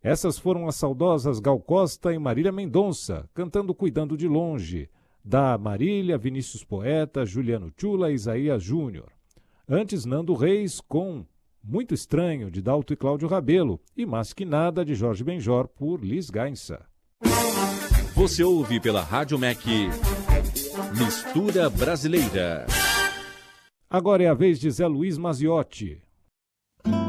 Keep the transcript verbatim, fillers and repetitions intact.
Essas foram as saudosas Gal Costa e Marília Mendonça, cantando Cuidando de Longe, da Marília, Vinícius Poeta, Juliano Tchula e Isaías Júnior. Antes, Nando Reis com Muito Estranho, de Dalto e Cláudio Rabelo, e Mais Que Nada, de Jorge Benjor, por Liz Gainsa. Você ouve pela Rádio M E C Mistura Brasileira. Agora é a vez de Zé Luiz Maziotti.